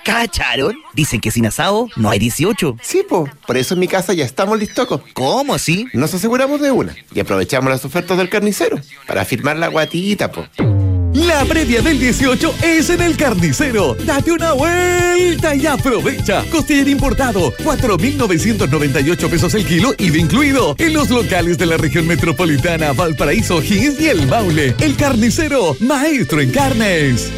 ¿Cacharon? Dicen que sin asado no hay 18. Sí, po, por eso en mi casa ya estamos listocos. ¿Cómo así? Nos aseguramos de una y aprovechamos las ofertas del carnicero para firmar la guatita, po. La previa del 18 es en El Carnicero. Date una vuelta y aprovecha. Costillero importado, 4.998 pesos el kilo, IVA incluido. En los locales de la región metropolitana, Valparaíso, Higgins y El Maule. El Carnicero, maestro en carnes.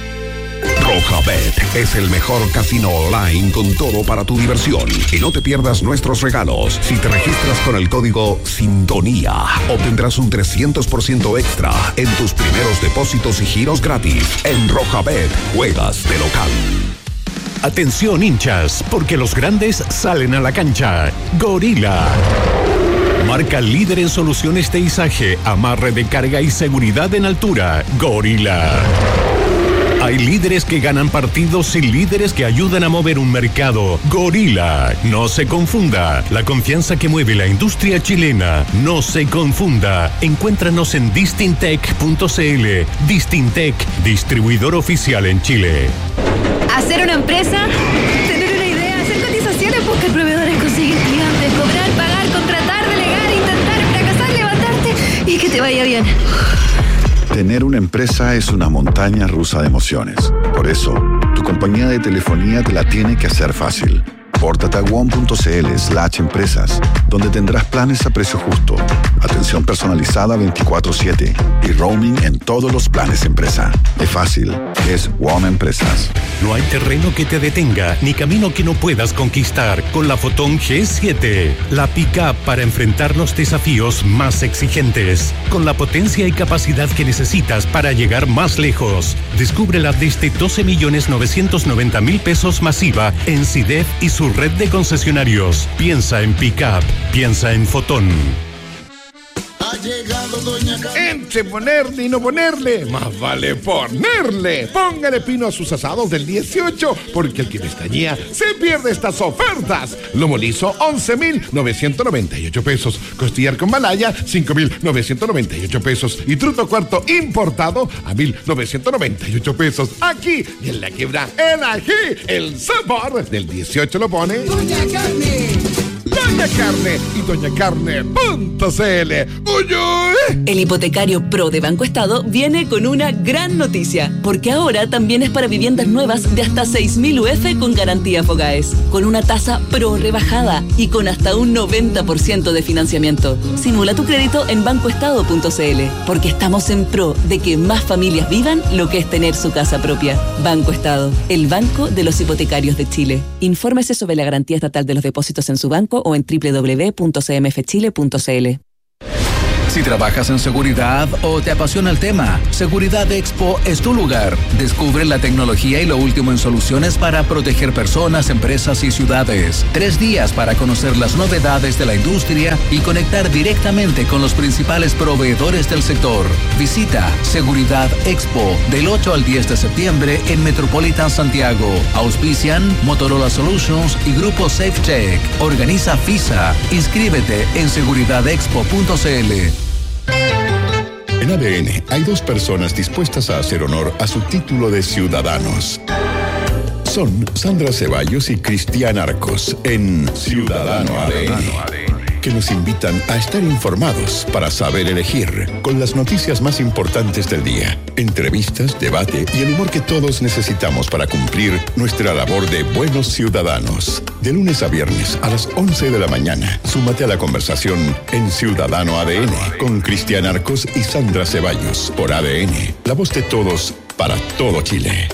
Rojabet es el mejor casino online con todo para tu diversión. Y no te pierdas nuestros regalos. Si te registras con el código Sintonía, obtendrás un 300% extra en tus primeros depósitos y giros gratis. En Rojabet, juegas de local. Atención hinchas, porque los grandes salen a la cancha. Gorila. Marca líder en soluciones de izaje, amarre de carga y seguridad en altura. Gorila. Hay líderes que ganan partidos y líderes que ayudan a mover un mercado. Gorila. No se confunda. La confianza que mueve la industria chilena. No se confunda. Encuéntranos en distintec.cl. Distintec, distribuidor oficial en Chile. Hacer una empresa, tener una idea, hacer cotizaciones, buscar proveedores, conseguir clientes, cobrar, pagar, contratar, delegar, intentar, fracasar, levantarte y que te vaya bien. Tener una empresa es una montaña rusa de emociones. Por eso, tu compañía de telefonía te la tiene que hacer fácil. Pórtate a one.cl/empresas, donde tendrás planes a precio justo, atención personalizada 24/7 y roaming en todos los planes empresa. Es fácil, es One Empresas. No hay terreno que te detenga, ni camino que no puedas conquistar con la Fotón G7. La pick-up para enfrentar los desafíos más exigentes, con la potencia y capacidad que necesitas para llegar más lejos. Descúbrela desde 12.990.000 pesos masiva en CIDEF y su red de concesionarios. Piensa en pick-up, piensa en Fotón. Entre ponerle y no ponerle, más vale ponerle. Póngale pino a sus asados del 18, porque el que pestañea se pierde estas ofertas. Lomo liso, 11.998 pesos. Costillar con malaya, 5.998 pesos. Y truto cuarto importado a 1.998 pesos. Aquí, y en la Quebrada, el ají, el sabor del 18 lo pone Doña Carne. Doña Carne y doñacarne.cl. El hipotecario Pro de Banco Estado viene con una gran noticia, porque ahora también es para viviendas nuevas de hasta 6.000 UF con garantía Fogaes, con una tasa Pro rebajada y con hasta un 90% de financiamiento. Simula tu crédito en bancoestado.cl, porque estamos en pro de que más familias vivan lo que es tener su casa propia. Banco Estado, el banco de los hipotecarios de Chile. Infórmese sobre la garantía estatal de los depósitos en su banco o en www.cmfchile.cl. Si trabajas en seguridad o te apasiona el tema, Seguridad Expo es tu lugar. Descubre la tecnología y lo último en soluciones para proteger personas, empresas y ciudades. 3 días para conocer las novedades de la industria y conectar directamente con los principales proveedores del sector. Visita Seguridad Expo del 8 al 10 de septiembre en Metropolitan Santiago. Auspician Motorola Solutions y Grupo SafeCheck. Organiza FISA. Inscríbete en seguridadexpo.cl. En ADN hay 2 personas dispuestas a hacer honor a su título de ciudadanos. Son Sandra Ceballos y Cristian Arcos en Ciudadano ADN, que nos invitan a estar informados para saber elegir, con las noticias más importantes del día, entrevistas, debate y el humor que todos necesitamos para cumplir nuestra labor de buenos ciudadanos. De lunes a viernes a las 11 de la mañana, súmate a la conversación en Ciudadano ADN con Cristian Arcos y Sandra Ceballos por ADN, la voz de todos para todo Chile.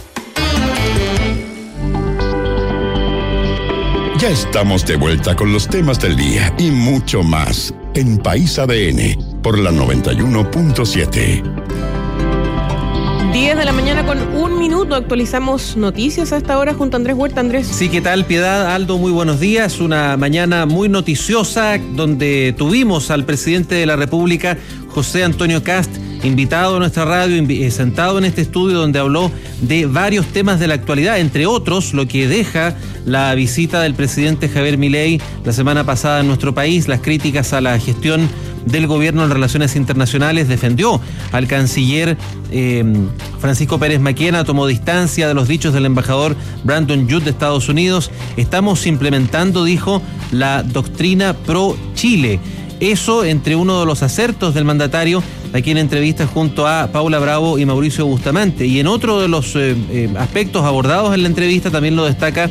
Ya estamos de vuelta con los temas del día y mucho más en País ADN por la 91.7. 10 de la mañana con 1 minuto. Actualizamos noticias a esta hora junto a Andrés Huerta. Andrés. Sí, ¿qué tal, Piedad? Aldo, muy buenos días. Una mañana muy noticiosa donde tuvimos al presidente de la República, José Antonio Kast, invitado a nuestra radio, sentado en este estudio donde habló de varios temas de la actualidad, entre otros lo que deja la visita del presidente Javier Milei la semana pasada en nuestro país, las críticas a la gestión del gobierno en relaciones internacionales, defendió al canciller Francisco Pérez Maquena, tomó distancia de los dichos del embajador Brandon Judd de Estados Unidos. Estamos implementando, dijo, la doctrina pro Chile. Eso entre uno de los acertos del mandatario aquí en entrevistas junto a Paula Bravo y Mauricio Bustamante. Y en otro de los aspectos abordados en la entrevista también lo destaca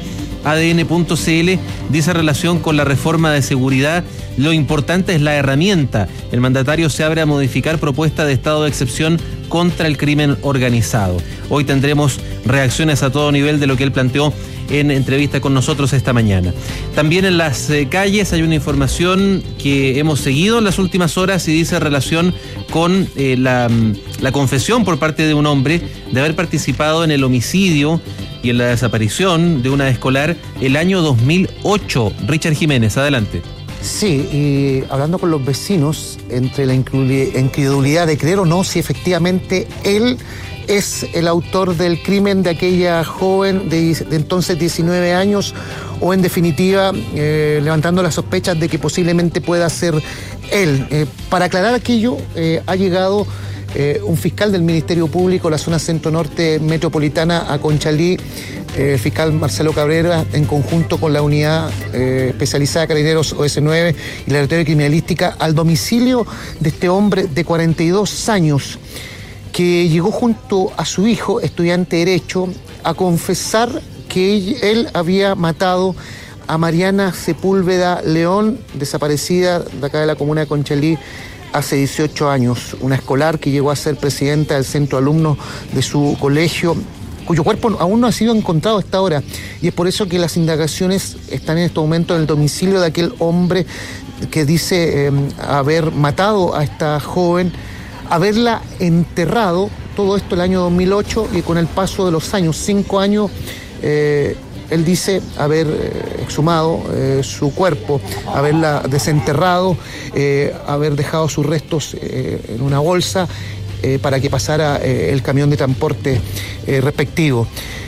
ADN.cl, dice relación con la reforma de seguridad, lo importante es la herramienta. El mandatario se abre a modificar propuesta de estado de excepción contra el crimen organizado. Hoy tendremos reacciones a todo nivel de lo que él planteó en entrevista con nosotros esta mañana. También en las calles hay una información que hemos seguido en las últimas horas y dice relación con la confesión por parte de un hombre de haber participado en el homicidio y en la desaparición de una escolar el año 2008. Richard Jiménez, adelante. Sí, y hablando con los vecinos, entre la incredulidad de creer o no si efectivamente él es el autor del crimen de aquella joven de entonces 19 años o en definitiva levantando las sospechas de que posiblemente pueda ser él. Para aclarar aquello, ha llegado un fiscal del Ministerio Público, la zona centro-norte metropolitana, a Conchalí, el fiscal Marcelo Cabrera, en conjunto con la unidad especializada de Carabineros OS9 y la Laboratorio de Criminalística, al domicilio de este hombre de 42 años, que llegó junto a su hijo, estudiante de Derecho, a confesar que él había matado a Mariana Sepúlveda León, desaparecida de acá de la comuna de Conchalí, hace 18 años, una escolar que llegó a ser presidenta del centro de alumnos de su colegio, cuyo cuerpo aún no ha sido encontrado hasta ahora, y es por eso que las indagaciones están en este momento en el domicilio de aquel hombre que dice haber matado a esta joven, haberla enterrado, todo esto el año 2008, y con el paso de los años, 5 años, él dice haber exhumado su cuerpo, haberla desenterrado, haber dejado sus restos en una bolsa para que pasara el camión de transporte respectivo.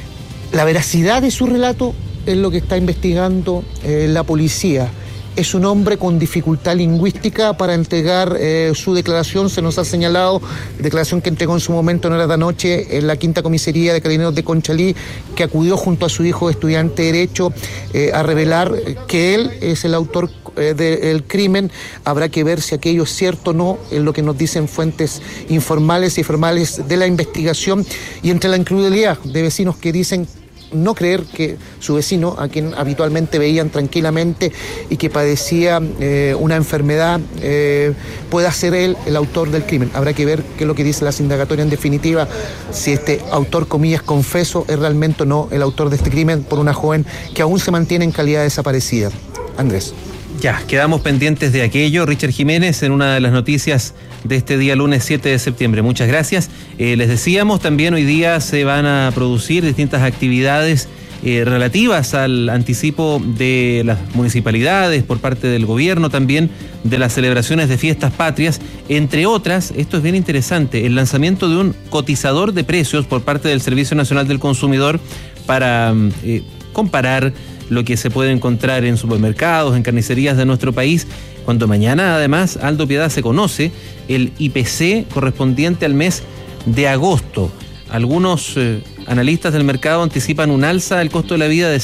La veracidad de su relato es lo que está investigando la policía. Es un hombre con dificultad lingüística para entregar su declaración, se nos ha señalado, declaración que entregó en su momento en horas de anoche en la quinta comisaría de Carabineros de Conchalí, que acudió junto a su hijo estudiante de Derecho a revelar que él es el autor del crimen. Habrá que ver si aquello es cierto o no, es lo que nos dicen fuentes informales y formales de la investigación, y entre la incredulidad de vecinos que dicen no creer que su vecino, a quien habitualmente veían tranquilamente y que padecía una enfermedad, pueda ser él el autor del crimen. Habrá que ver qué es lo que dice las indagatorias en definitiva, si este autor, comillas, confeso, es realmente o no el autor de este crimen por una joven que aún se mantiene en calidad de desaparecida. Andrés. Ya, quedamos pendientes de aquello. Richard Jiménez, en una de las noticias de este día lunes 7 de septiembre. Muchas gracias. Les decíamos también hoy día se van a producir distintas actividades relativas al anticipo de las municipalidades por parte del gobierno, también de las celebraciones de fiestas patrias, entre otras. Esto es bien interesante, el lanzamiento de un cotizador de precios por parte del Servicio Nacional del Consumidor para comparar lo que se puede encontrar en supermercados, en carnicerías de nuestro país, cuando mañana además, Aldo Piedad, se conoce el IPC correspondiente al mes de agosto. Algunos analistas del mercado anticipan un alza del costo de la vida de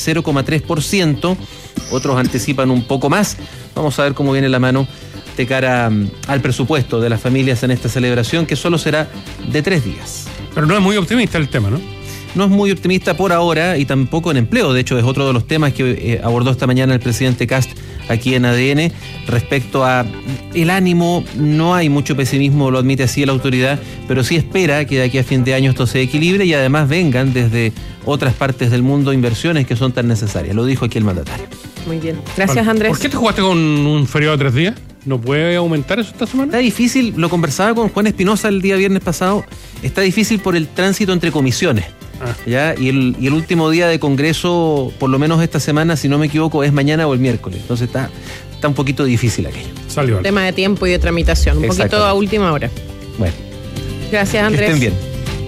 0,3%, otros anticipan un poco más. Vamos a ver cómo viene la mano de cara al presupuesto de las familias en esta celebración, que solo será de 3 días. Pero no es muy optimista el tema, ¿no? No es muy optimista por ahora y tampoco en empleo. De hecho, es otro de los temas que abordó esta mañana el presidente Kast aquí en ADN. Respecto a el ánimo, no hay mucho pesimismo, lo admite así la autoridad, pero sí espera que de aquí a fin de año esto se equilibre y además vengan desde otras partes del mundo inversiones que son tan necesarias. Lo dijo aquí el mandatario. Muy bien. Gracias, Andrés. ¿Por qué te jugaste con un feriado de 3 días? ¿No puede aumentar eso esta semana? Está difícil, lo conversaba con Juan Espinosa el día viernes pasado, está difícil por el tránsito entre comisiones. ¿Ya? Y el último día de congreso, por lo menos esta semana, si no me equivoco, es mañana o el miércoles. Entonces está un poquito difícil aquello. Salió. Tema de tiempo y de tramitación. Un poquito a última hora. Bueno. Gracias, Andrés. Que estén bien.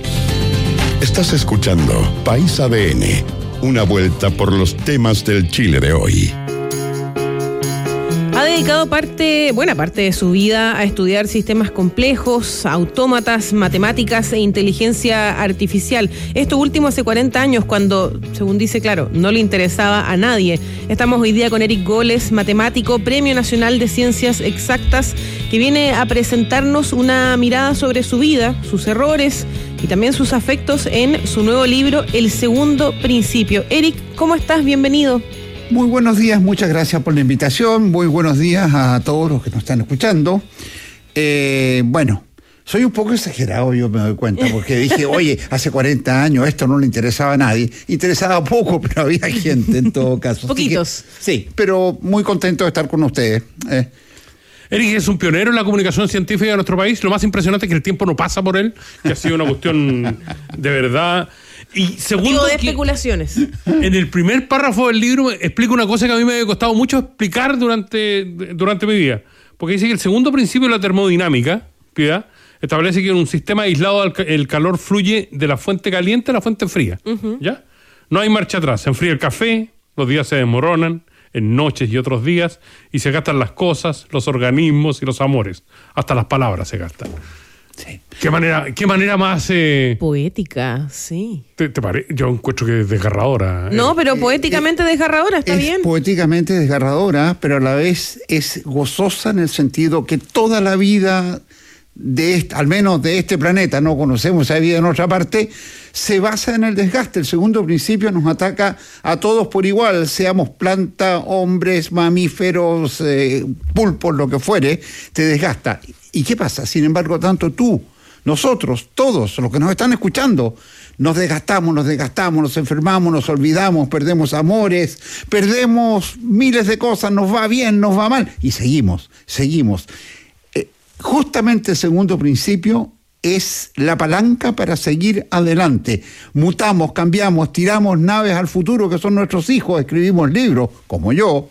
Estás escuchando País ADN, una vuelta por los temas del Chile de hoy. Ha dedicado buena parte de su vida a estudiar sistemas complejos, autómatas, matemáticas e inteligencia artificial. Esto último hace 40 años, cuando, según dice, claro, no le interesaba a nadie. Estamos hoy día con Eric Goles, matemático, Premio Nacional de Ciencias Exactas, que viene a presentarnos una mirada sobre su vida, sus errores y también sus afectos en su nuevo libro, El Segundo Principio. Eric, ¿cómo estás? Bienvenido. Muy buenos días, muchas gracias por la invitación. Muy buenos días a todos los que nos están escuchando. Bueno, soy un poco exagerado, yo me doy cuenta, porque dije, oye, hace 40 años esto no le interesaba a nadie. Interesaba poco, pero había gente en todo caso. Poquitos. Sí, pero muy contento de estar con ustedes. Eric es un pionero en la comunicación científica de nuestro país. Lo más impresionante es que el tiempo no pasa por él, que ha sido una cuestión de verdad. Y segundo, de especulaciones. En el primer párrafo del libro explica una cosa que a mí me ha costado mucho explicar durante mi vida. Porque dice que el segundo principio de la termodinámica, Piedad, establece que en un sistema aislado el calor fluye de la fuente caliente a la fuente fría. ¿Ya? No hay marcha atrás. Se enfría el café, los días se desmoronan en noches y otros días, y se gastan las cosas, los organismos y los amores. Hasta las palabras se gastan. Sí. ¿Qué manera más poética, sí. ¿Te parece? Yo encuentro que es desgarradora. No, pero poéticamente desgarradora, está bien. Poéticamente desgarradora, pero a la vez es gozosa en el sentido que toda la vida al menos de este planeta, no conocemos esa vida en otra parte, se basa en el desgaste. El segundo principio nos ataca a todos por igual, seamos planta, hombres, mamíferos, pulpos, lo que fuere, te desgasta. ¿Y qué pasa? Sin embargo, tanto tú, nosotros, todos los que nos están escuchando, nos desgastamos, nos enfermamos, nos olvidamos, perdemos amores, perdemos miles de cosas, nos va bien, nos va mal, y seguimos. Justamente el segundo principio es la palanca para seguir adelante. Mutamos, cambiamos, tiramos naves al futuro que son nuestros hijos, escribimos libros, como yo,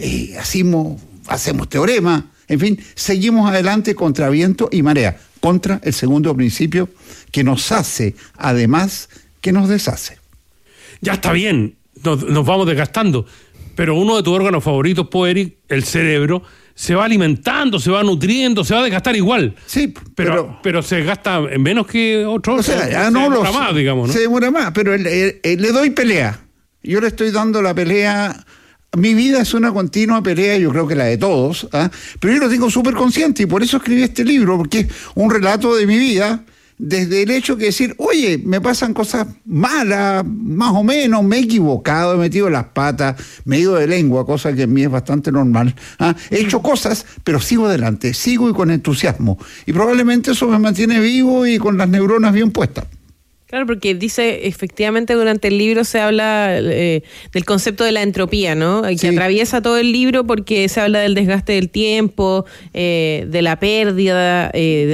hacemos teoremas, en fin, seguimos adelante contra viento y marea, contra el segundo principio que nos hace, además, que nos deshace. Ya está bien, nos vamos desgastando, pero uno de tus órganos favoritos, Eric, el cerebro, se va alimentando, se va nutriendo, se va a desgastar igual. Sí, pero se gasta menos que otros. O sea, se demora más, digamos, ¿no? Se demora más, pero le doy pelea. Yo le estoy dando la pelea. Mi vida es una continua pelea, yo creo que la de todos, pero yo lo tengo súper consciente y por eso escribí este libro, porque es un relato de mi vida, desde el hecho que decir, oye, me pasan cosas malas, más o menos, me he equivocado, he metido las patas, me he ido de lengua, cosa que en mí es bastante normal. He hecho cosas, pero sigo adelante, sigo y con entusiasmo. Y probablemente eso me mantiene vivo y con las neuronas bien puestas. Claro, porque dice, efectivamente, durante el libro se habla del concepto de la entropía, ¿no? Que atraviesa todo el libro porque se habla del desgaste del tiempo, de la pérdida,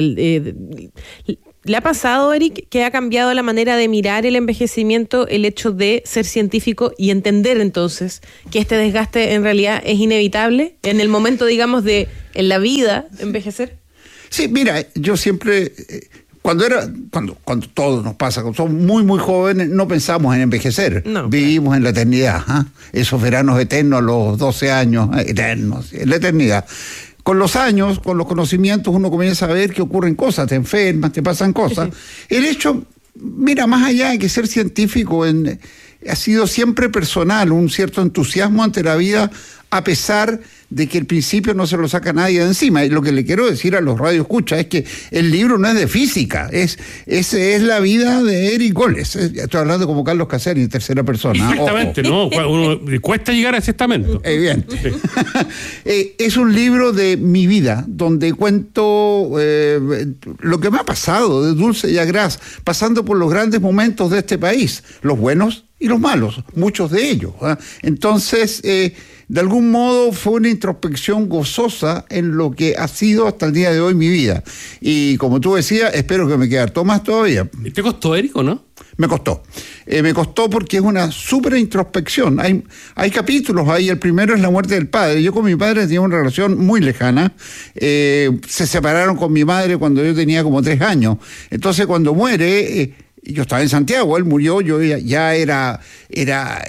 ¿Le ha pasado, Eric, que ha cambiado la manera de mirar el envejecimiento, el hecho de ser científico y entender entonces que este desgaste en realidad es inevitable en el momento, digamos, en la vida envejecer? Sí, mira, yo siempre, cuando todo nos pasa, cuando somos muy, muy jóvenes, no pensamos en envejecer, vivimos en la eternidad, esos veranos eternos a los 12 años, eternos, en la eternidad. Con los años, con los conocimientos, uno comienza a ver que ocurren cosas, te enfermas, te pasan cosas. Sí. El hecho, mira, más allá de que ser científico ha sido siempre personal, un cierto entusiasmo ante la vida, a pesar de que el principio no se lo saca nadie de encima. Y lo que le quiero decir a los radioescuchas es que el libro no es de física, es la vida de Eric Goles. Estoy hablando como Carlos Caselli, en tercera persona. Exactamente, ¿no? Cuesta llegar a ese estamento. Evidente. Sí. Es un libro de mi vida, donde cuento lo que me ha pasado de dulce y a gras, pasando por los grandes momentos de este país, los buenos y los malos, muchos de ellos. Entonces, de algún modo fue una introspección gozosa en lo que ha sido hasta el día de hoy mi vida. Y como tú decías, espero que me quede harto más todavía. ¿Te costó, Eric, o no? Me costó. Me costó porque es una súper introspección. Hay capítulos ahí. El primero es la muerte del padre. Yo con mi padre tenía una relación muy lejana. Se separaron con mi madre cuando yo tenía como 3 años. Entonces, cuando muere, yo estaba en Santiago, él murió, yo ya era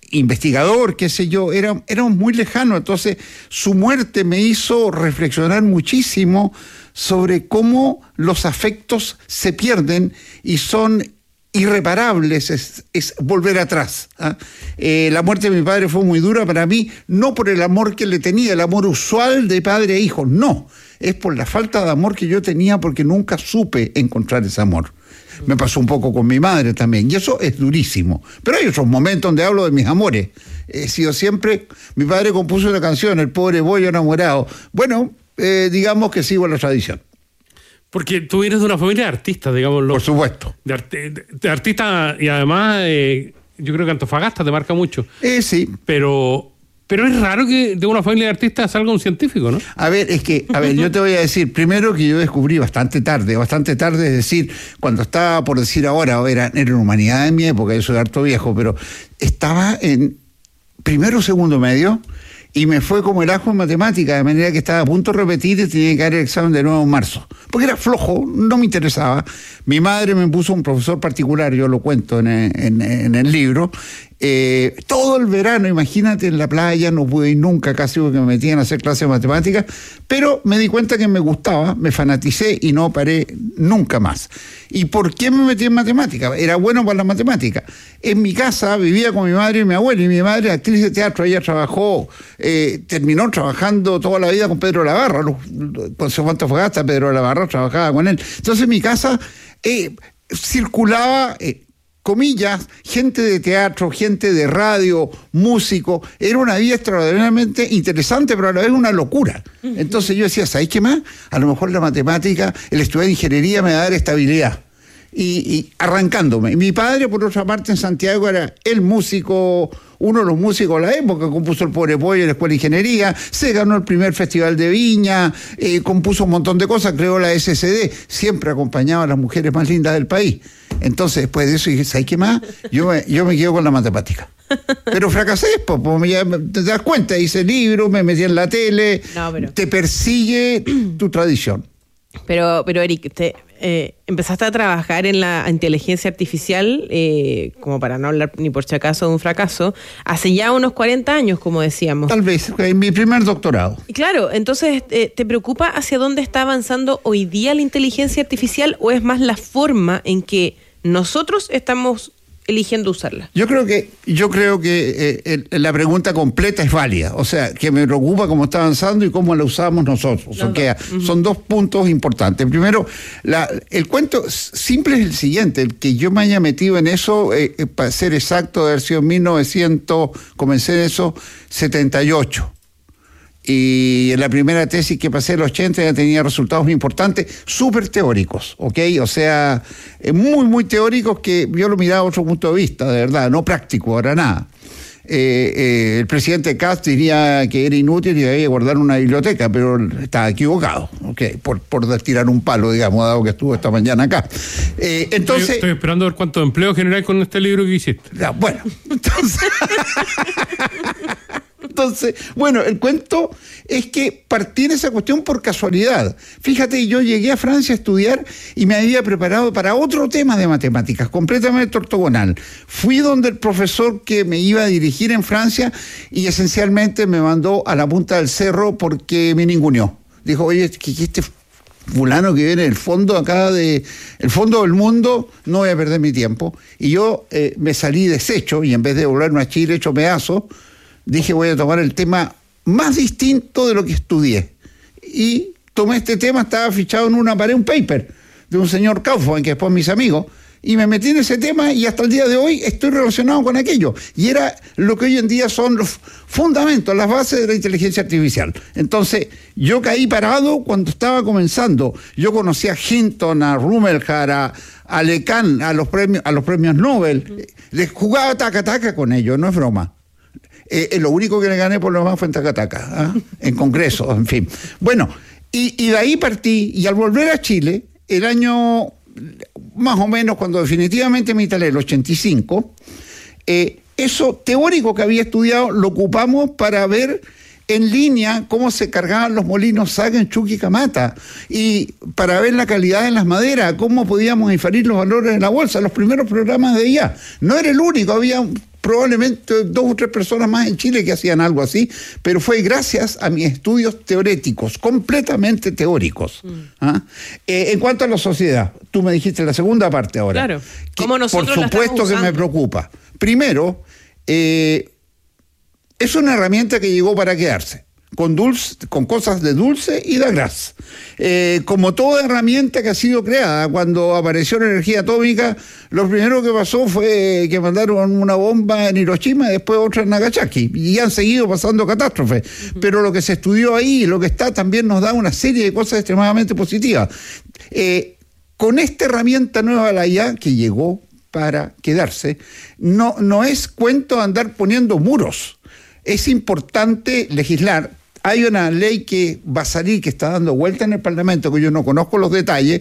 investigador, qué sé yo, éramos muy lejanos. Entonces, su muerte me hizo reflexionar muchísimo sobre cómo los afectos se pierden y son irreparables, es volver atrás. La muerte de mi padre fue muy dura para mí, no por el amor que le tenía, el amor usual de padre e hijo, no, es por la falta de amor que yo tenía porque nunca supe encontrar ese amor. Me pasó un poco con mi madre también, y eso es durísimo. Pero hay otros momentos donde hablo de mis amores. He sido siempre... Mi padre compuso una canción, El pobre bollo enamorado. Bueno, digamos que sigo la tradición. Porque tú eres de una familia de artistas, digámoslo. Por supuesto. De artistas, y además yo creo que Antofagasta te marca mucho. Sí. Pero es raro que de una familia de artistas salga un científico, ¿no? A ver, yo te voy a decir, primero que yo descubrí bastante tarde, es decir, cuando estaba, por decir ahora, era humanidad en mi época, yo soy harto viejo, pero estaba en primero o segundo medio, y me fue como el ajo en matemática, de manera que estaba a punto de repetir y tenía que dar el examen de nuevo en marzo. Porque era flojo, no me interesaba. Mi madre me puso un profesor particular, yo lo cuento en el libro. Todo el verano, imagínate, en la playa, no pude ir nunca, casi porque me metían a hacer clases de matemáticas, pero me di cuenta que me gustaba, me fanaticé y no paré nunca más. ¿Y por qué me metí en matemáticas? Era bueno para la matemática. En mi casa vivía con mi madre y mi abuela, y mi madre, actriz de teatro, ella trabajó, terminó trabajando toda la vida con Pedro Lavarra, con José Antofagasta, Pedro Lavarra trabajaba con él. Entonces en mi casa circulaba... comillas, gente de teatro, gente de radio, músico, era una vida extraordinariamente interesante, pero a la vez una locura. Entonces yo decía, ¿sabes qué más? A lo mejor la matemática, el estudiar ingeniería me va a dar estabilidad. Y arrancándome. Mi padre, por otra parte, en Santiago era el músico, uno de los músicos de la época, compuso El pobre pollo en la Escuela de Ingeniería, se ganó el primer Festival de Viña, compuso un montón de cosas, creó la SSD, siempre acompañaba a las mujeres más lindas del país. Entonces, después de eso dije, ¿sabes qué más? Yo me quedo con la matemática. Pero fracasé, te das cuenta, hice libros, me metí en la tele, te persigue tu tradición. Pero Eric, empezaste a trabajar en la inteligencia artificial, como para no hablar ni por si acaso de un fracaso, hace ya unos 40 años, como decíamos. Tal vez, en mi primer doctorado. Y claro, entonces, ¿te preocupa hacia dónde está avanzando hoy día la inteligencia artificial o es más la forma en que nosotros estamos eligiendo usarla? Yo creo que la pregunta completa es válida, o sea, que me preocupa cómo está avanzando y cómo la usamos nosotros. Son dos puntos importantes. Primero, el cuento simple es el siguiente, el que yo me haya metido en eso, para ser exacto, de haber sido en 1900, comencé en eso, 78. Y en la primera tesis que pasé en los 80 ya tenía resultados muy importantes, súper teóricos, ¿ok? O sea, muy, muy teóricos que yo lo miraba a otro punto de vista, de verdad, no práctico, ahora nada. El presidente Cast diría que era inútil y debía guardar una biblioteca, pero estaba equivocado, ¿ok? Por tirar un palo, digamos, dado que estuvo esta mañana acá. Entonces... Estoy esperando a ver cuánto empleo general con este libro que hiciste. Bueno, entonces, bueno, el cuento es que partí en esa cuestión por casualidad. Fíjate, yo llegué a Francia a estudiar y me había preparado para otro tema de matemáticas, completamente ortogonal. Fui donde el profesor que me iba a dirigir en Francia y esencialmente me mandó a la punta del cerro porque me ninguneó. Dijo, oye, que este fulano que viene del fondo acá, el fondo del mundo, no voy a perder mi tiempo. Y yo me salí deshecho y en vez de volverme a Chile hecho pedazo, dije, voy a tomar el tema más distinto de lo que estudié. Y tomé este tema, estaba fichado en una pared, un paper de un señor Kaufman, que después mis amigos, y me metí en ese tema y hasta el día de hoy estoy relacionado con aquello. Y era lo que hoy en día son los fundamentos, las bases de la inteligencia artificial. Entonces, yo caí parado cuando estaba comenzando. Yo conocí a Hinton, a Rumelhart, a Lecan, a los premios Nobel. Les jugaba taca-taca con ellos, no es broma. Lo único que le gané por lo demás fue en Tacataca, en Congreso, en fin. Bueno, y de ahí partí, y al volver a Chile, el año más o menos cuando definitivamente me instalé, el 85, eso teórico que había estudiado lo ocupamos para ver en línea cómo se cargaban los molinos Saga en Chuquicamata y para ver la calidad de las maderas, cómo podíamos inferir los valores de la bolsa, los primeros programas de IA. No era el único, había probablemente 2 o 3 personas más en Chile que hacían algo así, pero fue gracias a mis estudios teoréticos, completamente teóricos. En cuanto a la sociedad, tú me dijiste la segunda parte ahora. Claro, ¿cómo nosotros por supuesto que me preocupa. Primero, es una herramienta que llegó para quedarse. Con cosas de dulce y de gras. Como toda herramienta que ha sido creada, cuando apareció la energía atómica, lo primero que pasó fue que mandaron una bomba en Hiroshima y después otra en Nagasaki, y han seguido pasando catástrofes. Pero lo que se estudió ahí, lo que está, también nos da una serie de cosas extremadamente positivas. Con esta herramienta nueva de la IA, que llegó para quedarse, no es cuento andar poniendo muros. Es importante legislar. Hay una ley que va a salir, que está dando vuelta en el Parlamento, que yo no conozco los detalles,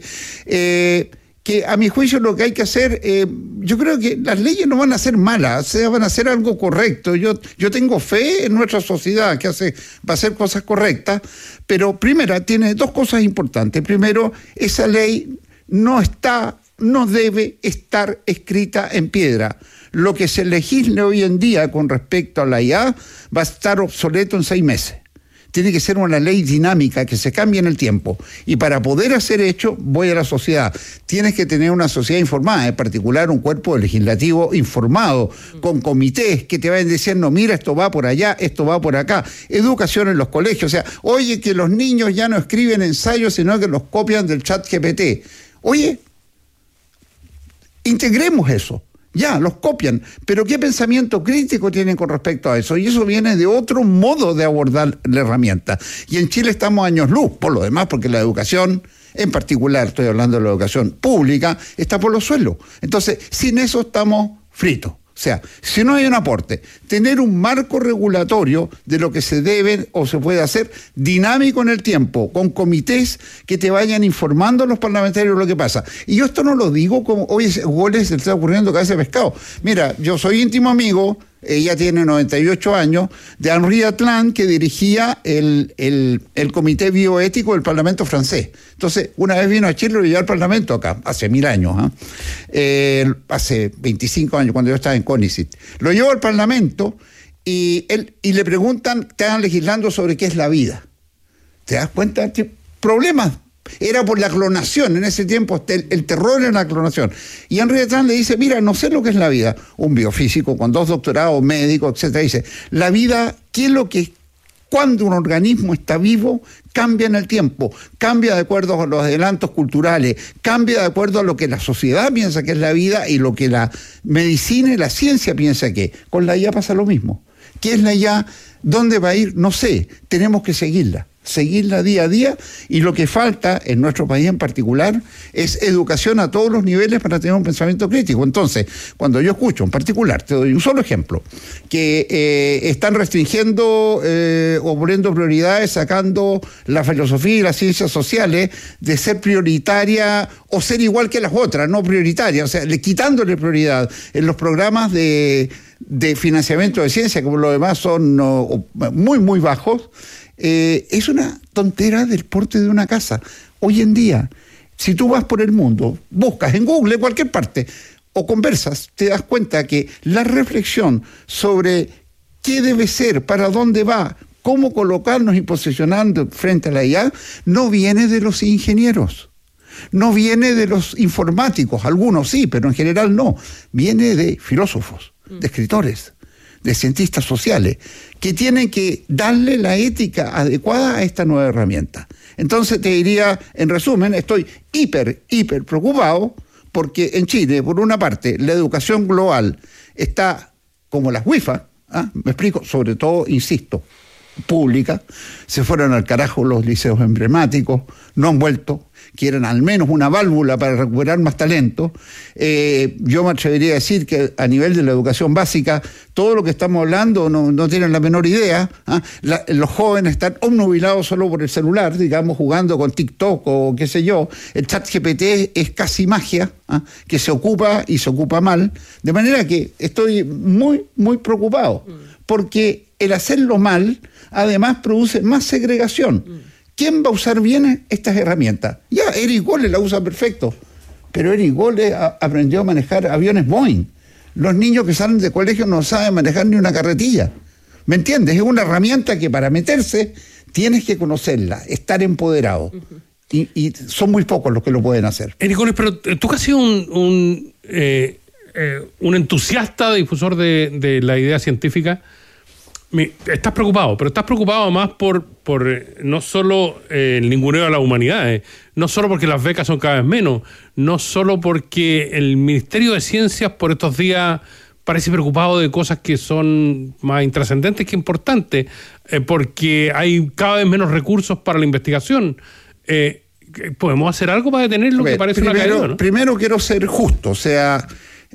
que a mi juicio lo que hay que hacer, yo creo que las leyes no van a ser malas, o sea, van a hacer algo correcto. Yo tengo fe en nuestra sociedad que va a hacer cosas correctas, pero primero tiene 2 cosas importantes. Primero, esa ley no debe estar escrita en piedra. Lo que se legisle hoy en día con respecto a la IA va a estar obsoleto en 6 meses. Tiene que ser una ley dinámica que se cambie en el tiempo. Y para poder hacer esto, voy a la sociedad. Tienes que tener una sociedad informada, en particular un cuerpo legislativo informado, con comités que te vayan diciendo, mira, esto va por allá, esto va por acá. Educación en los colegios. O sea, oye, que los niños ya no escriben ensayos, sino que los copian del ChatGPT. Oye, integremos eso. Ya, los copian, pero ¿qué pensamiento crítico tienen con respecto a eso? Y eso viene de otro modo de abordar la herramienta. Y en Chile estamos años luz, por lo demás, porque la educación, en particular, estoy hablando de la educación pública, está por los suelos. Entonces, sin eso estamos fritos. O sea, si no hay un aporte, tener un marco regulatorio de lo que se debe o se puede hacer dinámico en el tiempo, con comités que te vayan informando a los parlamentarios lo que pasa. Y yo esto no lo digo como, oye, goles se está ocurriendo cabeza de pescado. Mira, yo soy íntimo amigo, ella tiene 98 años, de Henri Atlan, que dirigía el comité bioético del Parlamento francés. Entonces, una vez vino a Chile, lo llevó al Parlamento acá, hace 1000 años, hace 25 años, cuando yo estaba en CONICET. Lo llevó al Parlamento y le preguntan, estaban legislando sobre qué es la vida. ¿Te das cuenta? Problemas. Era por la clonación, en ese tiempo el terror era la clonación. Y Henri Atlan le dice, mira, no sé lo que es la vida. Un biofísico con 2 doctorados, médico, etcétera, dice, la vida, ¿qué es lo que, cuando un organismo está vivo, cambia en el tiempo, cambia de acuerdo a los adelantos culturales, cambia de acuerdo a lo que la sociedad piensa que es la vida y lo que la medicina y la ciencia piensa que. Con la IA pasa lo mismo. ¿Qué es la IA? ¿Dónde va a ir? No sé, tenemos que seguirla día a día, y lo que falta en nuestro país en particular es educación a todos los niveles para tener un pensamiento crítico. Entonces, cuando yo escucho en particular, te doy un solo ejemplo, que están restringiendo o poniendo prioridades, sacando la filosofía y las ciencias sociales de ser prioritaria o ser igual que las otras, no prioritaria, o sea, quitándole prioridad en los programas de financiamiento de ciencia, como los demás son muy, muy bajos. Es una tontera del porte de una casa. Hoy en día, si tú vas por el mundo, buscas en Google, en cualquier parte, o conversas, te das cuenta que la reflexión sobre qué debe ser, para dónde va, cómo colocarnos y posicionarnos frente a la IA, no viene de los ingenieros, no viene de los informáticos, algunos sí, pero en general no, viene de filósofos, de escritores, de cientistas sociales, que tienen que darle la ética adecuada a esta nueva herramienta. Entonces te diría, en resumen, estoy hiper preocupado porque en Chile, por una parte, la educación global está como las Wi-Fi, me explico, sobre todo, insisto, pública, se fueron al carajo los liceos emblemáticos, no han vuelto, quieren al menos una válvula para recuperar más talento. Yo me atrevería a decir que a nivel de la educación básica, todo lo que estamos hablando no tienen la menor idea. Los jóvenes están obnubilados solo por el celular, digamos, jugando con TikTok o qué sé yo. El ChatGPT es casi magia, que se ocupa y se ocupa mal. De manera que estoy muy, muy preocupado, porque el hacerlo mal, además, produce más segregación. ¿Quién va a usar bien estas herramientas? Ya, Eric Gole la usa perfecto, pero Eric Gole aprendió a manejar aviones Boeing. Los niños que salen de colegio no saben manejar ni una carretilla. ¿Me entiendes? Es una herramienta que para meterse tienes que conocerla, estar empoderado. Y son muy pocos los que lo pueden hacer. Nicolás, pero tú que has sido un entusiasta difusor de la idea científica, estás preocupado, pero estás preocupado más por no solo el ninguneo a la humanidad, no solo porque las becas son cada vez menos, no solo porque el Ministerio de Ciencias por estos días parece preocupado de cosas que son más intrascendentes que importantes, porque hay cada vez menos recursos para la investigación. ¿Podemos hacer algo para detener lo que parece una caída, ¿no? Primero quiero ser justo, o sea,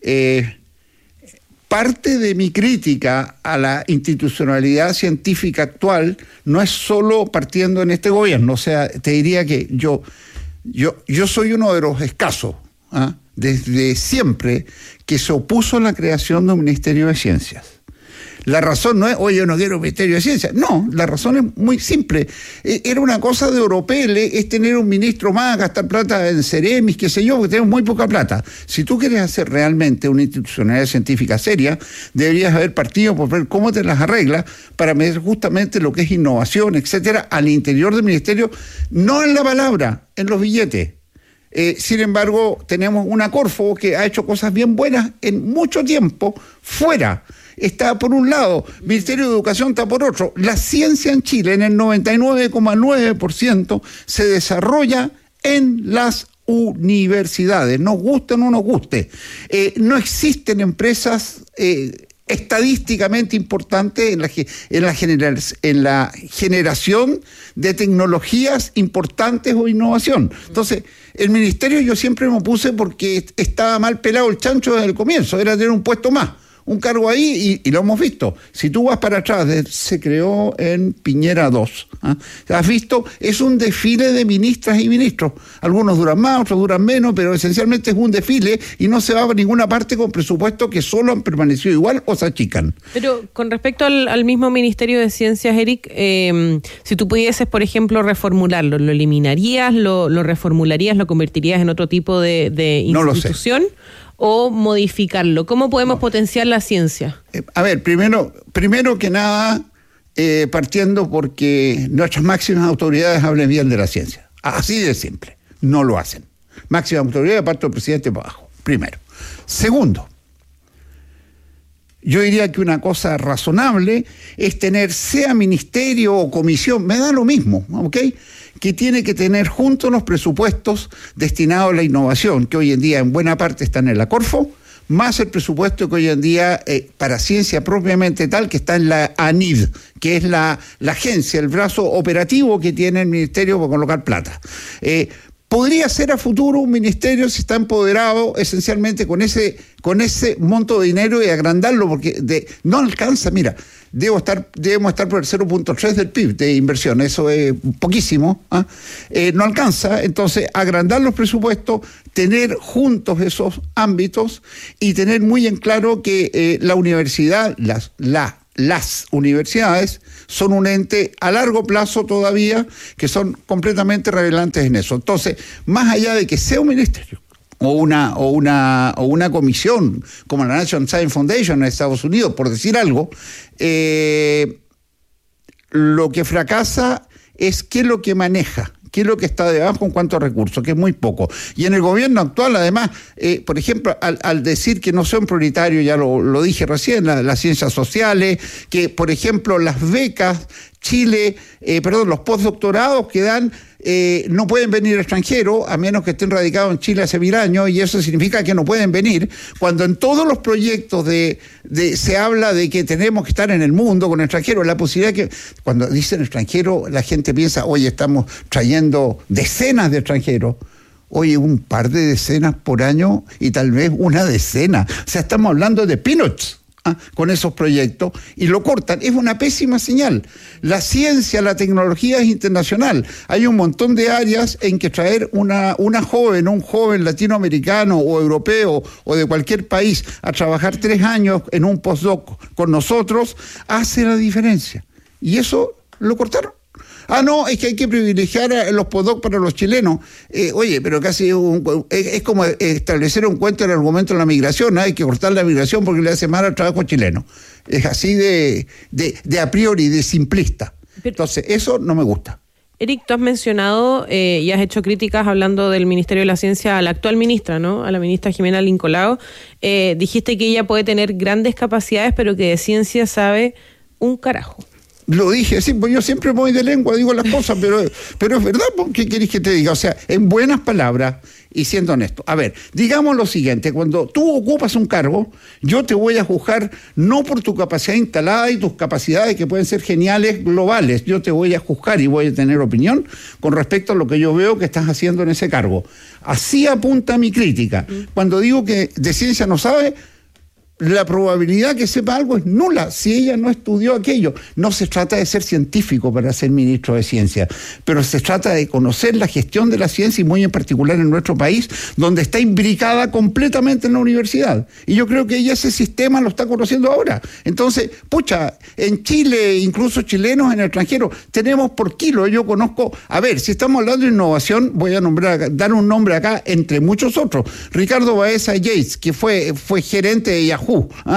parte de mi crítica a la institucionalidad científica actual no es solo partiendo en este gobierno, o sea, te diría que yo soy uno de los escasos, desde siempre, que se opuso a la creación de un Ministerio de Ciencias. La razón no es, oye, yo no quiero un Ministerio de Ciencias. No, la razón es muy simple. Era una cosa de europeles, es tener un ministro más, gastar plata en Ceremis, qué sé yo, porque tenemos muy poca plata. Si tú quieres hacer realmente una institucionalidad científica seria, deberías haber partido por ver cómo te las arreglas para medir justamente lo que es innovación, etcétera, al interior del ministerio, no en la palabra, en los billetes. Sin embargo, tenemos una Corfo que ha hecho cosas bien buenas en mucho tiempo fuera. Está por un lado, Ministerio de Educación está por otro. La ciencia en Chile en el 99,9% se desarrolla en las universidades, nos guste o no nos guste. No existen empresas estadísticamente importantes en la generación de tecnologías importantes o innovación. Entonces, el ministerio yo siempre me opuse porque estaba mal pelado el chancho desde el comienzo, era tener un puesto más. Un cargo ahí y lo hemos visto. Si tú vas para atrás, se creó en Piñera 2. ¿Has visto? Es un desfile de ministras y ministros. Algunos duran más, otros duran menos, pero esencialmente es un desfile y no se va a ninguna parte con presupuestos que solo han permanecido igual o se achican. Pero con respecto al mismo Ministerio de Ciencias, Eric, si tú pudieses, por ejemplo, reformularlo, ¿lo eliminarías, lo reformularías, lo convertirías en otro tipo de institución? No lo sé. ¿O modificarlo? ¿Cómo podemos potenciar la ciencia? A ver, primero que nada, partiendo porque nuestras máximas autoridades hablen bien de la ciencia. Así de simple. No lo hacen. Máxima autoridad de parte del presidente para abajo. Primero. Segundo, yo diría que una cosa razonable es tener, sea ministerio o comisión, me da lo mismo, ¿ok?, que tiene que tener juntos los presupuestos destinados a la innovación, que hoy en día en buena parte están en la Corfo, más el presupuesto que hoy en día para ciencia propiamente tal, que está en la ANID, que es la agencia, el brazo operativo que tiene el ministerio para colocar plata. Podría ser a futuro un ministerio, si está empoderado esencialmente con ese monto de dinero, y agrandarlo, porque no alcanza, mira, debemos estar por el 0.3 del PIB de inversión, eso es poquísimo, no alcanza. Entonces, agrandar los presupuestos, tener juntos esos ámbitos y tener muy en claro que la universidad, las universidades son un ente a largo plazo todavía, que son completamente relevantes en eso. Entonces, más allá de que sea un ministerio o una comisión como la National Science Foundation en Estados Unidos, por decir algo, lo que fracasa es qué es lo que maneja, qué es lo que está debajo en cuanto a recursos, que es muy poco. Y en el gobierno actual, además, por ejemplo, al decir que no son prioritarios, ya lo dije recién, las ciencias sociales, que, por ejemplo, las becas, los postdoctorados que dan, no pueden venir extranjeros, a menos que estén radicados en Chile hace 1000 años, y eso significa que no pueden venir, cuando en todos los proyectos se habla de que tenemos que estar en el mundo con extranjeros, la posibilidad que, cuando dicen extranjero, la gente piensa, oye, estamos trayendo decenas de extranjeros. Oye, un par de decenas por año y tal vez una decena. O sea, estamos hablando de peanuts con esos proyectos, y lo cortan. Es una pésima señal. La ciencia, la tecnología es internacional. Hay un montón de áreas en que traer un joven latinoamericano o europeo o de cualquier país a trabajar 3 años en un postdoc con nosotros hace la diferencia. Y eso lo cortaron. Ah, no, es que hay que privilegiar a los postdoc para los chilenos. Oye, pero casi es como establecer un cuento del argumento de la migración, ¿no? Hay que cortar la migración porque le hace mal al trabajo chileno. Es así de a priori, de simplista. Entonces, eso no me gusta. Eric, tú has mencionado y has hecho críticas hablando del Ministerio de la Ciencia a la actual ministra, ¿no? A la ministra Jimena Lincolao. Dijiste que ella puede tener grandes capacidades, pero que de ciencia sabe un carajo. Lo dije, sí, pues yo siempre voy de lengua, digo las cosas, pero es verdad, ¿qué querés que te diga? O sea, en buenas palabras y siendo honesto. A ver, digamos lo siguiente, cuando tú ocupas un cargo, yo te voy a juzgar no por tu capacidad instalada y tus capacidades que pueden ser geniales globales, yo te voy a juzgar y voy a tener opinión con respecto a lo que yo veo que estás haciendo en ese cargo. Así apunta mi crítica. Cuando digo que de ciencia no sabe, la probabilidad que sepa algo es nula si ella no estudió aquello. No se trata de ser científico para ser ministro de ciencia, pero se trata de conocer la gestión de la ciencia y muy en particular en nuestro país, donde está imbricada completamente en la universidad. Y yo creo que ella ese sistema lo está conociendo ahora. Entonces, pucha, en Chile, incluso chilenos en el extranjero, tenemos por kilo. Yo conozco, a ver, si estamos hablando de innovación, voy a dar un nombre acá entre muchos otros. Ricardo Baeza Yates, que fue gerente de Yahoo,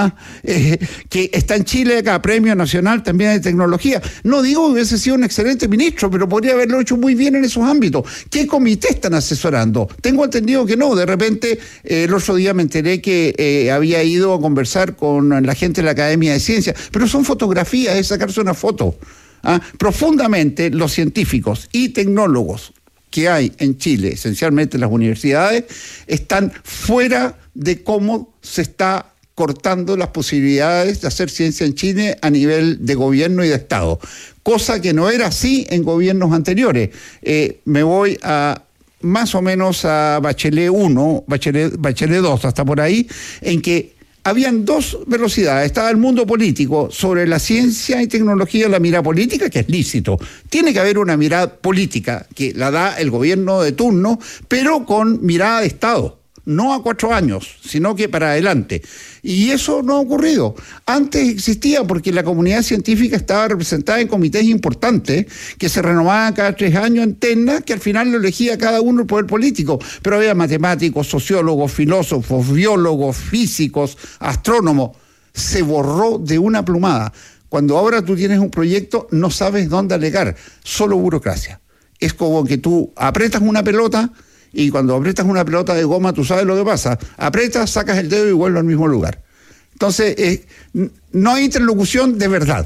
que está en Chile acá, Premio Nacional también de Tecnología. No digo que hubiese sido un excelente ministro, pero podría haberlo hecho muy bien en esos ámbitos. ¿Qué comité están asesorando? Tengo entendido que no. De repente, el otro día me enteré que había ido a conversar con la gente de la Academia de Ciencias, pero son fotografías, es sacarse una foto. Profundamente, los científicos y tecnólogos que hay en Chile, esencialmente en las universidades, están fuera de cómo se está cortando las posibilidades de hacer ciencia en Chile a nivel de gobierno y de Estado, cosa que no era así en gobiernos anteriores. Me voy a más o menos a Bachelet 1, Bachelet 2, hasta por ahí, en que habían dos velocidades. Estaba el mundo político sobre la ciencia y tecnología, la mirada política, que es lícito. Tiene que haber una mirada política que la da el gobierno de turno, pero con mirada de Estado. No a 4 años, sino que para adelante. Y eso no ha ocurrido. Antes existía porque la comunidad científica estaba representada en comités importantes que se renovaban cada 3 años en ternas, que al final lo elegía cada uno el poder político. Pero había matemáticos, sociólogos, filósofos, biólogos, físicos, astrónomos. Se borró de una plumada. Cuando ahora tú tienes un proyecto, no sabes dónde alegar. Solo burocracia. Es como que tú apretas una pelota. Y cuando aprietas una pelota de goma, tú sabes lo que pasa. Aprietas, sacas el dedo y vuelves al mismo lugar. Entonces, no hay interlocución de verdad.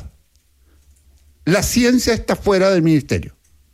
La ciencia está fuera del ministerio.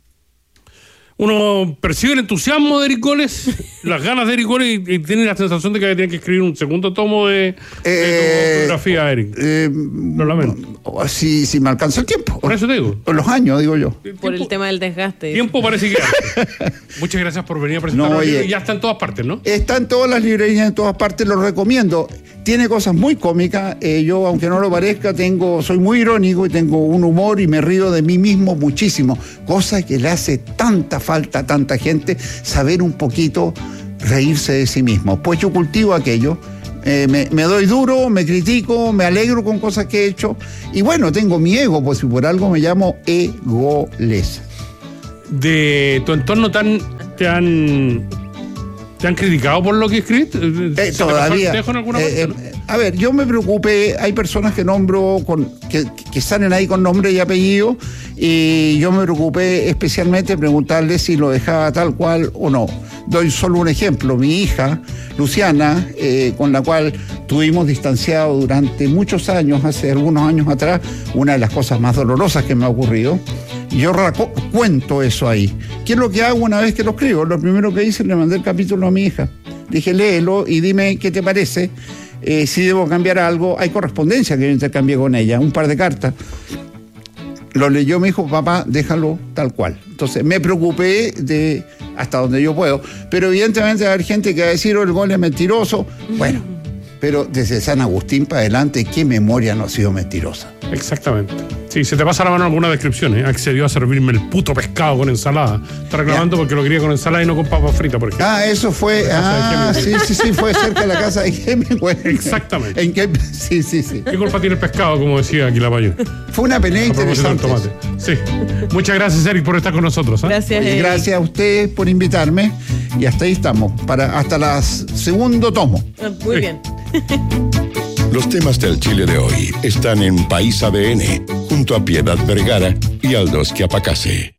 Uno percibe el entusiasmo de Eric Goles, las ganas de Eric Goles y tiene la sensación de que tiene que escribir un segundo tomo de biografía, Eric. Lo lamento. Si me alcanza el tiempo. Por eso te digo. Por los años, digo yo. Por el tema del desgaste. Tiempo parece que hay. Muchas gracias por venir a presentarlo. Ya está en todas partes, ¿no? Está en todas las librerías, en todas partes, lo recomiendo. Tiene cosas muy cómicas. Yo, aunque no lo parezca, soy muy irónico y tengo un humor y me río de mí mismo muchísimo. Cosa que le hace tanta falta a tanta gente, saber un poquito reírse de sí mismo. Pues yo cultivo aquello. Me doy duro, me critico, me alegro con cosas que he hecho. Y bueno, tengo mi ego, pues si por algo me llamo Egoles. ¿De tu entorno te han criticado por lo que escribiste? Todavía. En alguna parte, ¿no? A ver, yo me preocupé, hay personas que nombro, que salen ahí con nombre y apellido, y yo me preocupé especialmente preguntarle si lo dejaba tal cual o no. Doy solo un ejemplo, mi hija, Luciana, con la cual tuvimos distanciado durante muchos años, hace algunos años atrás, una de las cosas más dolorosas que me ha ocurrido. Yo cuento eso ahí. ¿Qué es lo que hago una vez que lo escribo? Lo primero que hice, le mandé el capítulo a mi hija. Dije, léelo y dime qué te parece. Si debo cambiar algo, hay correspondencia que yo intercambié con ella, un par de cartas. Lo leyó, me dijo, papá, déjalo tal cual. Entonces me preocupé de hasta donde yo puedo. Pero evidentemente va a haber gente que va a decir, el gol es mentiroso. Bueno, pero desde San Agustín para adelante, ¿qué memoria no ha sido mentirosa? Exactamente. Sí, se te pasa la mano en alguna descripción, ¿eh? Accedió a servirme el puto pescado con ensalada. Está reclamando porque lo quería con ensalada y no con papa frita, por ejemplo. Eso fue. Sí, fue cerca de la casa de Hemingway. Exactamente. Sí. ¿Qué culpa tiene el pescado, como decía aquí la Payo? Fue una pelea interesante. Sí. Muchas gracias, Eric, por estar con nosotros. Gracias, Eric. Gracias a ustedes por invitarme. Y hasta ahí estamos, hasta el segundo tomo. Muy bien. Los temas del Chile de hoy están en País ADN, junto a Piedad Vergara y Aldo Schiapacase.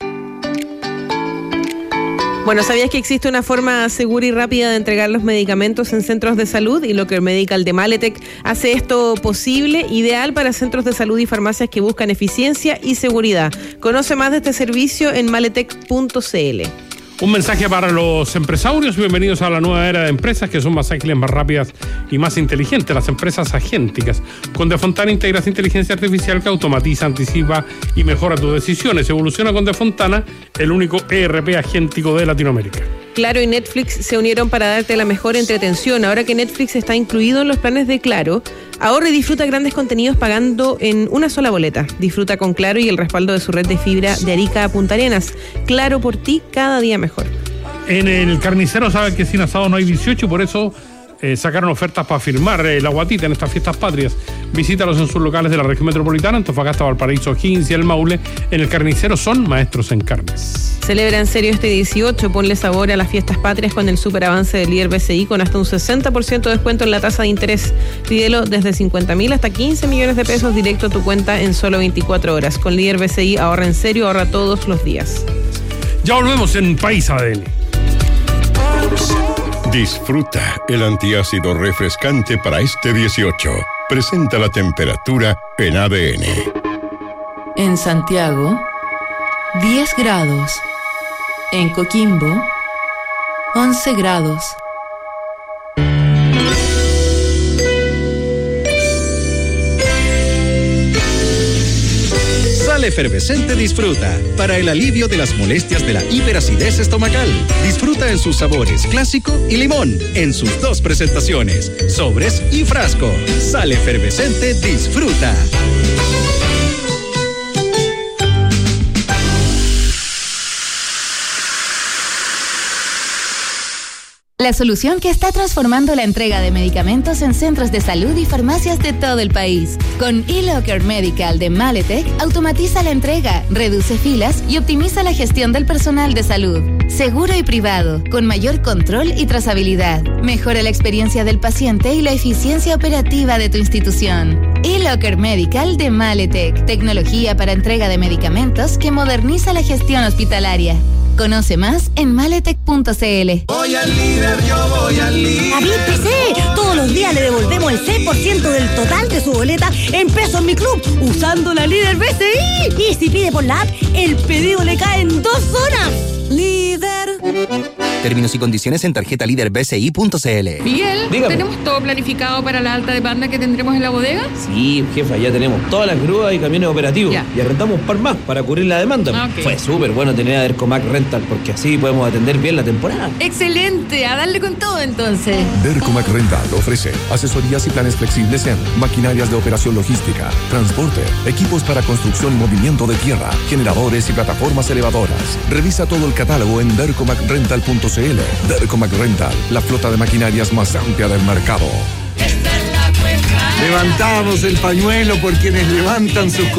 Bueno, ¿sabías que existe una forma segura y rápida de entregar los medicamentos en centros de salud? Y Locker Medical de Maletec hace esto posible, ideal para centros de salud y farmacias que buscan eficiencia y seguridad. Conoce más de este servicio en maletec.cl. Un mensaje para los empresarios. Bienvenidos a la nueva era de empresas que son más ágiles, más rápidas y más inteligentes. Las empresas agénticas. Con Defontana integras inteligencia artificial que automatiza, anticipa y mejora tus decisiones. Evoluciona con Defontana, el único ERP agéntico de Latinoamérica. Claro y Netflix se unieron para darte la mejor entretención. Ahora que Netflix está incluido en los planes de Claro, ahorra y disfruta grandes contenidos pagando en una sola boleta. Disfruta con Claro y el respaldo de su red de fibra de Arica a Punta Arenas. Claro por ti, cada día mejor. En el carnicero saben que sin asado no hay 18, por eso sacaron ofertas para firmar la guatita en estas fiestas patrias. Visítalos en sus locales de la región metropolitana, Antofagasta, Valparaíso, O'Higgins y El Maule. En el carnicero son maestros en carnes. Celebra en serio este 18, ponle sabor a las fiestas patrias con el superavance del líder BCI con hasta un 60% de descuento en la tasa de interés. Pídelo desde 50.000 hasta 15 millones de pesos directo a tu cuenta en solo 24 horas. Con líder BCI ahorra en serio, ahorra todos los días. Ya volvemos en País ADN. Disfruta el antiácido refrescante para este 18. Presenta la temperatura en ADN. En Santiago, 10 grados. En Coquimbo, 11 grados. Sal Efervescente Disfruta, para el alivio de las molestias de la hiperacidez estomacal. Disfruta en sus sabores clásico y limón, en sus dos presentaciones, sobres y frasco. Sal Efervescente Disfruta. La solución que está transformando la entrega de medicamentos en centros de salud y farmacias de todo el país. Con eLocker Medical de Maletec, automatiza la entrega, reduce filas y optimiza la gestión del personal de salud. Seguro y privado, con mayor control y trazabilidad. Mejora la experiencia del paciente y la eficiencia operativa de tu institución. eLocker Medical de Maletec, tecnología para entrega de medicamentos que moderniza la gestión hospitalaria. Conoce más en maletec.cl. Voy al líder, yo voy al líder. David PC, todos los días le devolvemos el 6% del total de su boleta en pesos en mi club, usando la líder BCI. Y si pide por la app, el pedido le cae en 2 horas. Líder. Términos y condiciones en tarjetalíderbci.cl. Miguel, dígame. ¿tenemos todo planificado para la alta demanda que tendremos en la bodega? Sí, jefa, ya tenemos todas las grúas y camiones operativos. Ya. Y arrendamos un par más para cubrir la demanda. Ok. Fue súper bueno tener a Dercomac Rental porque así podemos atender bien la temporada. Excelente, a darle con todo entonces. Dercomac Rental ofrece asesorías y planes flexibles en maquinarias de operación logística, transporte, equipos para construcción y movimiento de tierra, generadores y plataformas elevadoras. Revisa todo el catálogo en dercomacrental.cl. Dercomac Rental, la flota de maquinarias más amplia del mercado. Levantamos el pañuelo por quienes levantan sus